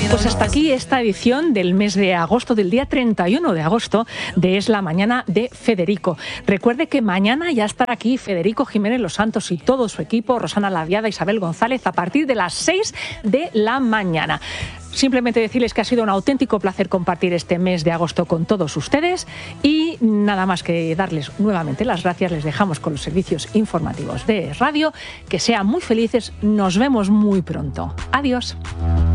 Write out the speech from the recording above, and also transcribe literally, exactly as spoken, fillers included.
Pues hasta aquí esta edición del mes de agosto, del día treinta y uno de agosto, de Es la Mañana de Federico. Recuerde que mañana ya estará aquí Federico Jiménez Los Santos y todo su equipo, Rosana Laviada, Isabel González, a partir de las seis de la mañana. Simplemente decirles que ha sido un auténtico placer compartir este mes de agosto con todos ustedes y nada más que darles nuevamente las gracias. Les dejamos con los servicios informativos de Radio. Que sean muy felices. Nos vemos muy pronto. Adiós.